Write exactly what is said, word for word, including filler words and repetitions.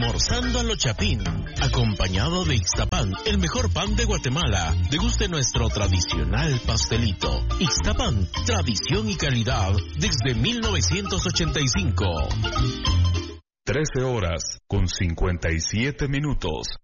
almorzando a lo Chapín, acompañado de Ixtapan, el mejor pan de Guatemala. Deguste nuestro tradicional pastelito. Ixtapan, tradición y calidad desde mil novecientos ochenta y cinco. trece horas con cincuenta y siete minutos.